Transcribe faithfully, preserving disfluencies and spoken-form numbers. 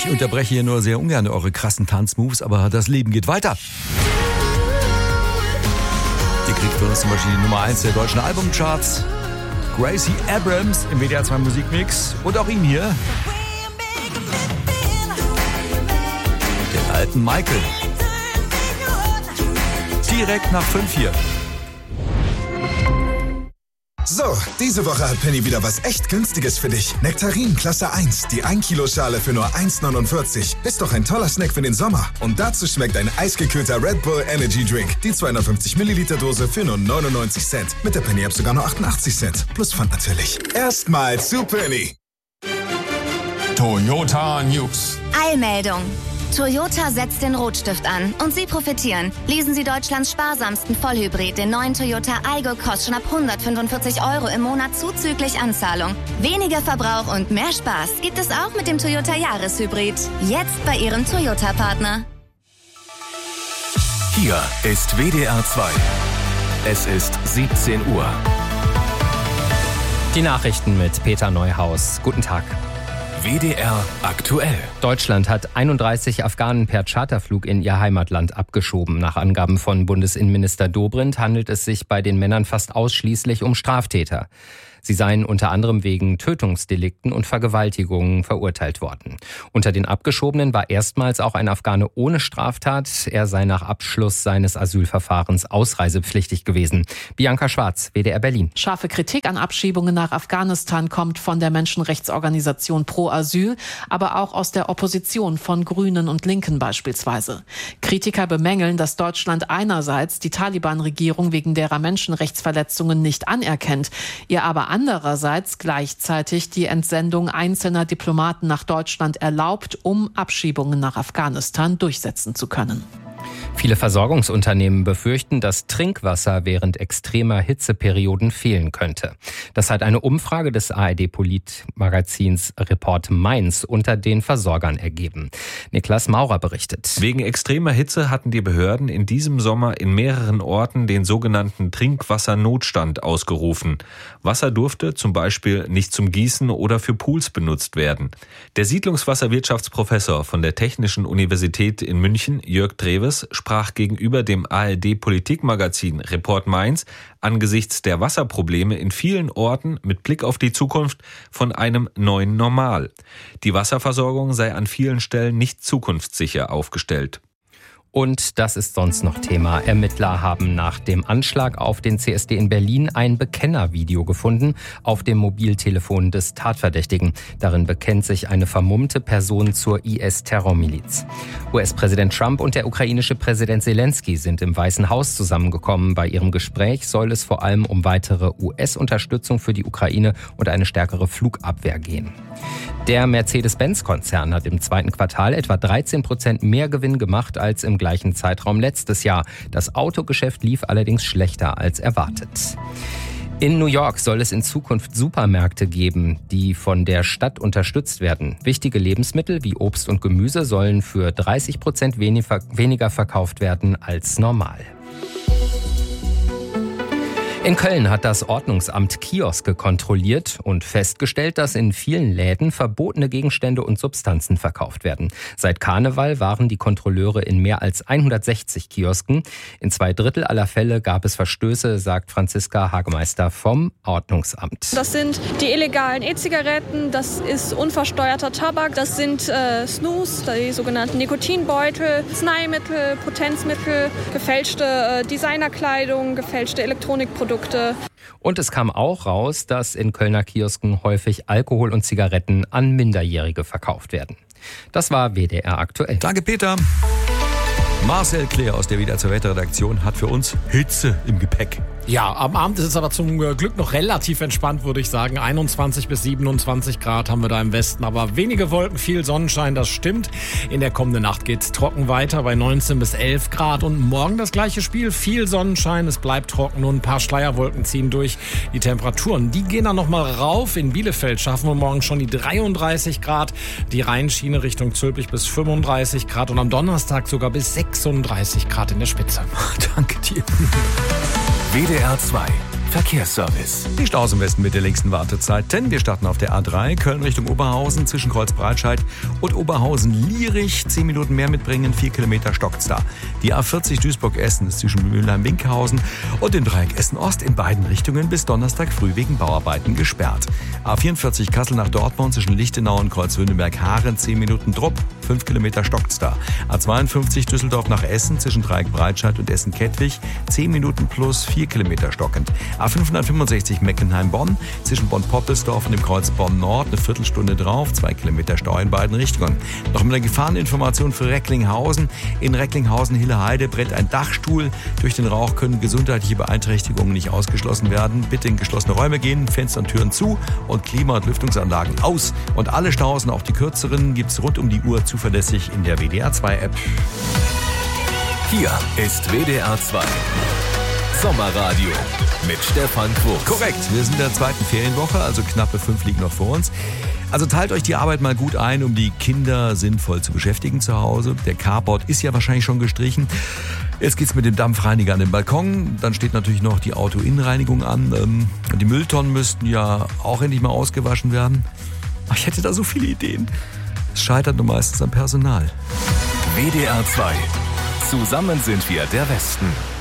Ich unterbreche hier nur sehr ungern eure krassen Tanzmoves, aber das Leben geht weiter. Ihr kriegt von uns zum Beispiel die Nummer eins der deutschen Albumcharts. Gracie Abrams im W D R zwei Musikmix. Und auch ihn hier. Den alten Michael. Direkt nach fünf hier. So, diese Woche hat Penny wieder was echt Günstiges für dich. Nektarin Klasse eins, die ein Kilo Schale für nur eins neunundvierzig. Ist doch ein toller Snack für den Sommer. Und dazu schmeckt ein eisgekühlter Red Bull Energy Drink. Die zweihundertfünfzig Milliliter Dose für nur neunundneunzig Cent. Mit der Penny-App sogar nur achtundachtzig Cent. Plus Pfand natürlich. Erstmal zu Penny. Toyota News. Eilmeldung. Toyota setzt den Rotstift an und Sie profitieren. Leasen Sie Deutschlands sparsamsten Vollhybrid, den neuen Toyota Aygo, kostet schon ab hundertfünfundvierzig Euro im Monat zuzüglich Anzahlung. Weniger Verbrauch und mehr Spaß gibt es auch mit dem Toyota Jahreshybrid. Jetzt bei Ihrem Toyota-Partner. Hier ist W D R zwei. Es ist siebzehn Uhr. Die Nachrichten mit Peter Neuhaus. Guten Tag. W D R aktuell. Deutschland hat einunddreißig Afghanen per Charterflug in ihr Heimatland abgeschoben. Nach Angaben von Bundesinnenminister Dobrindt handelt es sich bei den Männern fast ausschließlich um Straftäter. Sie seien unter anderem wegen Tötungsdelikten und Vergewaltigungen verurteilt worden. Unter den Abgeschobenen war erstmals auch ein Afghane ohne Straftat. Er sei nach Abschluss seines Asylverfahrens ausreisepflichtig gewesen. Bianca Schwarz, W D R Berlin. Scharfe Kritik an Abschiebungen nach Afghanistan kommt von der Menschenrechtsorganisation Pro Asyl, aber auch aus der Opposition von Grünen und Linken beispielsweise. Kritiker bemängeln, dass Deutschland einerseits die Taliban-Regierung wegen derer Menschenrechtsverletzungen nicht anerkennt, ihr aber andererseits gleichzeitig die Entsendung einzelner Diplomaten nach Deutschland erlaubt, um Abschiebungen nach Afghanistan durchsetzen zu können. Viele Versorgungsunternehmen befürchten, dass Trinkwasser während extremer Hitzeperioden fehlen könnte. Das hat eine Umfrage des A R D-Polit-Magazins Report Mainz unter den Versorgern ergeben. Niklas Maurer berichtet. Wegen extremer Hitze hatten die Behörden in diesem Sommer in mehreren Orten den sogenannten Trinkwassernotstand ausgerufen. Wasser durfte zum Beispiel nicht zum Gießen oder für Pools benutzt werden. Der Siedlungswasserwirtschaftsprofessor von der Technischen Universität in München, Jörg Dreves, sprach gegenüber dem A R D-Politikmagazin Report Mainz angesichts der Wasserprobleme in vielen Orten mit Blick auf die Zukunft von einem neuen Normal. Die Wasserversorgung sei an vielen Stellen nicht zukunftssicher aufgestellt. Und das ist sonst noch Thema. Ermittler haben nach dem Anschlag auf den C S D in Berlin ein Bekennervideo gefunden auf dem Mobiltelefon des Tatverdächtigen. Darin bekennt sich eine vermummte Person zur I S-Terrormiliz. U S-Präsident Trump und der ukrainische Präsident Zelensky sind im Weißen Haus zusammengekommen. Bei ihrem Gespräch soll es vor allem um weitere U S-Unterstützung für die Ukraine und eine stärkere Flugabwehr gehen. Der Mercedes-Benz-Konzern hat im zweiten Quartal etwa dreizehn Prozent mehr Gewinn gemacht als im gleichen Zeitraum letztes Jahr. Das Autogeschäft lief allerdings schlechter als erwartet. In New York soll es in Zukunft Supermärkte geben, die von der Stadt unterstützt werden. Wichtige Lebensmittel wie Obst und Gemüse sollen für dreißig Prozent weniger verkauft werden als normal. In Köln hat das Ordnungsamt Kioske kontrolliert und festgestellt, dass in vielen Läden verbotene Gegenstände und Substanzen verkauft werden. Seit Karneval waren die Kontrolleure in mehr als hundertsechzig Kiosken. In zwei Drittel aller Fälle gab es Verstöße, sagt Franziska Hagemeister vom Ordnungsamt. Das sind die illegalen E-Zigaretten, das ist unversteuerter Tabak, das sind äh, Snus, die sogenannten Nikotinbeutel, Arzneimittel, Potenzmittel, gefälschte äh, Designerkleidung, gefälschte Elektronikprodukte. Und es kam auch raus, dass in Kölner Kiosken häufig Alkohol und Zigaretten an Minderjährige verkauft werden. Das war W D R aktuell. Danke, Peter. Marcel Claire aus der W D R zwei Wetterredaktion hat für uns Hitze im Gepäck. Ja, am Abend ist es aber zum Glück noch relativ entspannt, würde ich sagen. einundzwanzig bis siebenundzwanzig Grad haben wir da im Westen, aber wenige Wolken, viel Sonnenschein, das stimmt. In der kommenden Nacht geht's trocken weiter bei neunzehn bis elf Grad und morgen das gleiche Spiel, viel Sonnenschein, es bleibt trocken, nur ein paar Schleierwolken ziehen durch. Die Temperaturen, die gehen dann nochmal rauf. In Bielefeld schaffen wir morgen schon die dreiunddreißig Grad, die Rheinschiene Richtung Zülpich bis fünfunddreißig Grad und am Donnerstag sogar bis sechsunddreißig Grad in der Spitze. Danke dir. W D R zwei. Verkehrsservice. Die Staus im Westen mit der längsten Wartezeit, denn wir starten auf der A drei, Köln Richtung Oberhausen, zwischen Kreuzbreitscheid und Oberhausen-Lierich. zehn Minuten mehr mitbringen, vier Kilometer stockt's da. Die A vierzig Duisburg-Essen ist zwischen Mülheim-Winkhausen und dem Dreieck Essen-Ost in beiden Richtungen bis Donnerstag früh wegen Bauarbeiten gesperrt. A vierundvierzig Kassel nach Dortmund zwischen Lichtenau und Kreuzwündenberg-Haaren, zehn Minuten Drupp, fünf Kilometer stockt's da. A zweiundfünfzig Düsseldorf nach Essen zwischen Dreieck Breitscheid und Essen-Kettwig, zehn Minuten plus vier Kilometer stockend. A fünfhundertfünfundsechzig Meckenheim-Bonn zwischen Bonn-Poppelsdorf und dem Kreuz Bonn-Nord eine Viertelstunde drauf, zwei Kilometer Stau in beiden Richtungen. Noch mit einer Gefahreninformation für Recklinghausen. In Recklinghausen-Hilleheide brennt ein Dachstuhl. Durch den Rauch können gesundheitliche Beeinträchtigungen nicht ausgeschlossen werden. Bitte in geschlossene Räume gehen, Fenster und Türen zu und Klima- und Lüftungsanlagen aus. Und alle Staus, auch die kürzeren, gibt's rund um die Uhr zuverlässig in der W D R zwei App. Hier ist W D R zwei Sommerradio mit Stefan Quox. Korrekt, wir sind in der zweiten Ferienwoche, also knappe fünf liegen noch vor uns. Also teilt euch die Arbeit mal gut ein, um die Kinder sinnvoll zu beschäftigen zu Hause. Der Carport ist ja wahrscheinlich schon gestrichen. Jetzt geht's mit dem Dampfreiniger an den Balkon. Dann steht natürlich noch die Autoinnenreinigung an. Und die Mülltonnen müssten ja auch endlich mal ausgewaschen werden. Ach, ich hätte da so viele Ideen. Es scheitert nur meistens am Personal. W D R zwei. Zusammen sind wir der Westen.